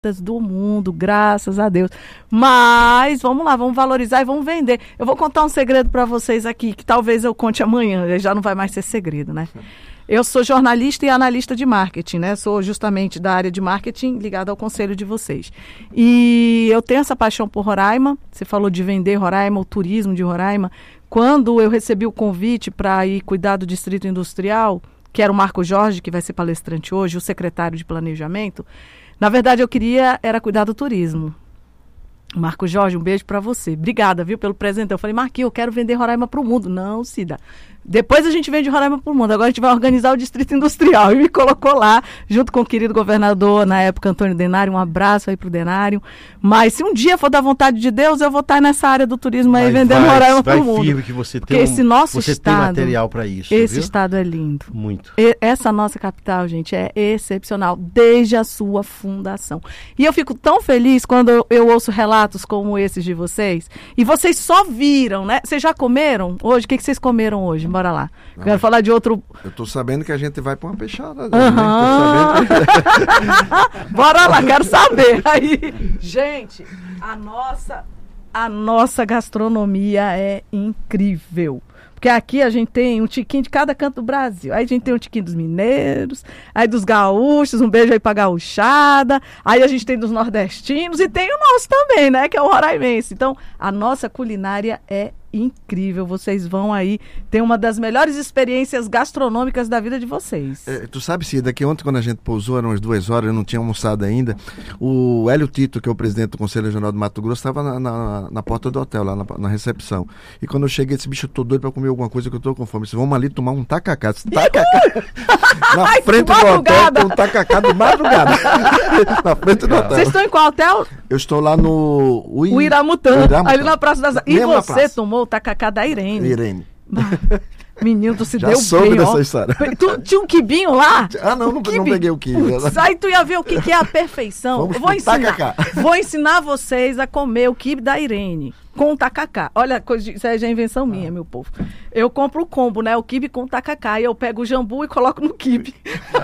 do mundo, graças a Deus. Mas vamos lá, vamos valorizar e vamos vender. Eu vou contar um segredo para vocês aqui, que talvez eu conte amanhã, já não vai mais ser segredo, né? Eu sou jornalista e analista de marketing, né? Sou justamente da área de marketing ligada ao conselho de vocês. E eu tenho essa paixão por Roraima. Você falou de vender Roraima, o turismo de Roraima. Quando eu recebi o convite para ir cuidar do Distrito Industrial, que era o Marco Jorge, que vai ser palestrante hoje, o secretário de Planejamento, na verdade eu queria era cuidar do turismo. Marco Jorge, um beijo para você. Obrigada, viu, pelo presente. Eu falei, Marquinhos, eu quero vender Roraima para o mundo. Não, Cida. Depois a gente vende Roraima para o mundo. Agora a gente vai organizar o Distrito Industrial. E me colocou lá, junto com o querido governador, na época, Antônio Denário. Um abraço aí pro Denário. Mas se um dia for da vontade de Deus, eu vou estar nessa área do turismo aí, vendendo Roraima para o mundo. Firme que você porque esse nosso você estado, tem material para isso. Esse viu? estado é lindo. Muito. Essa nossa capital, gente, é excepcional, desde a sua fundação. E eu fico tão feliz quando eu ouço relatos como esses de vocês. E vocês só viram, né? Vocês já comeram hoje? O que vocês comeram hoje? Bora lá. Não, quero falar de outro... Eu tô sabendo que a gente vai para uma peixada. Uhum. Bora lá, quero saber. Aí, gente, a nossa gastronomia é incrível. Porque aqui a gente tem um tiquinho de cada canto do Brasil. Aí a gente tem um tiquinho dos mineiros, aí dos gaúchos, um beijo aí pra gauchada. Aí a gente tem dos nordestinos e tem o nosso também, né? Que é o roraimense. Então, a nossa culinária é incrível. Vocês vão aí ter uma das melhores experiências gastronômicas da vida de vocês. Tu sabe, Cida, que ontem quando a gente pousou, eram umas 2 horas, eu não tinha almoçado ainda, o Hélio Tito, que é o presidente do Conselho Regional do Mato Grosso, estava na porta do hotel, lá na recepção. E quando eu cheguei, esse bicho, eu tô doido pra comer alguma coisa que eu tô com fome. Disse, vamos ali tomar um tacacá. Tacacá! Na frente do hotel, tem um tacacá de madrugada. Na frente do hotel. Vocês estão em qual hotel? Eu estou lá no... O Iramutã, ali na Praça das... E você tomou o tacacá da Irene. Irene. Menino, tu se já deu soube bem, dessa ó. História. Tu tinha um quibinho lá? Não peguei o quibe. Aí tu ia ver o que é a perfeição. Vamos, eu vou ensinar vocês a comer o quibe da Irene com o tacacá. Olha, isso aí já é invenção minha, meu povo. Eu compro o combo, né? O quibe com o tacacá. E eu pego o jambu e coloco no quibe.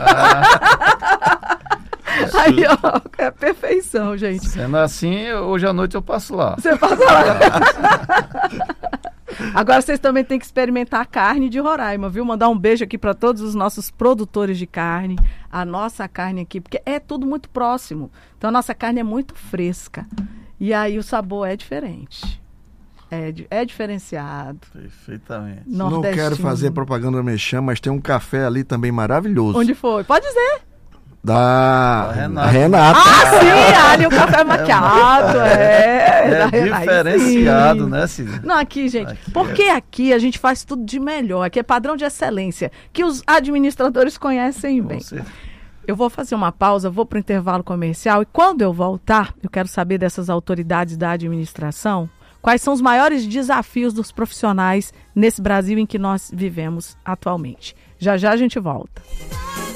Aí, ó, é perfeição, gente. Sendo assim, hoje à noite eu passo lá. Você passa lá. Agora vocês também têm que experimentar a carne de Roraima, viu? Mandar um beijo aqui para todos os nossos produtores de carne, a nossa carne aqui, porque é tudo muito próximo. Então a nossa carne é muito fresca. E aí o sabor é diferente. É diferenciado. Perfeitamente. Não quero fazer propaganda mexã, mas tem um café ali também maravilhoso. Onde foi? Pode dizer. Da Renata. Ah, sim, ali o café maquiado, é diferenciado, né, Cid? Não, aqui, gente, porque aqui a gente faz tudo de melhor, aqui é padrão de excelência, que os administradores conhecem bem. Eu vou fazer uma pausa, vou para o intervalo comercial e quando eu voltar, eu quero saber dessas autoridades da administração, quais são os maiores desafios dos profissionais nesse Brasil em que nós vivemos atualmente. Já já a gente volta.